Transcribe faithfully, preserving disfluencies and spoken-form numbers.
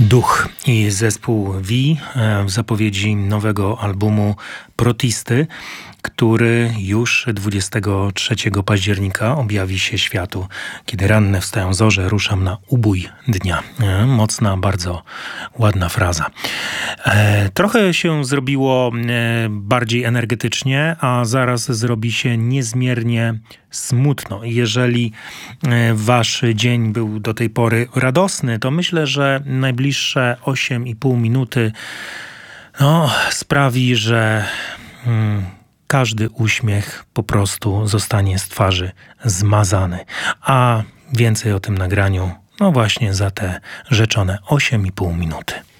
Duch i zespół V w zapowiedzi nowego albumu Protisty, który już dwudziestego trzeciego października objawi się światu. Kiedy ranne wstają zorze, ruszam na ubój dnia. Mocna, bardzo ładna fraza. E, trochę się zrobiło e, bardziej energetycznie, a zaraz zrobi się niezmiernie smutno. Jeżeli e, wasz dzień był do tej pory radosny, to myślę, że najbliższe osiem i pół minuty no, sprawi, że mm, każdy uśmiech po prostu zostanie z twarzy zmazany. A więcej o tym nagraniu, no właśnie za te rzeczone osiem i pół minuty.